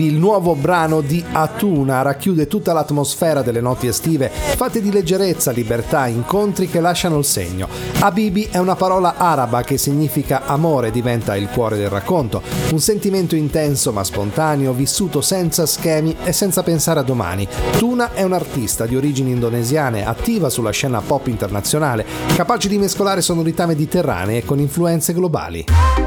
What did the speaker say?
Il nuovo brano di Hatuna racchiude tutta l'atmosfera delle notti estive, fatte di leggerezza, libertà, incontri che lasciano il segno. Habibi è una parola araba che significa amore, diventa il cuore del racconto, un sentimento intenso ma spontaneo, vissuto senza schemi e senza pensare a domani. Tuna è un'artista di origini indonesiane, attiva sulla scena pop internazionale, capace di mescolare sonorità mediterranee con influenze globali.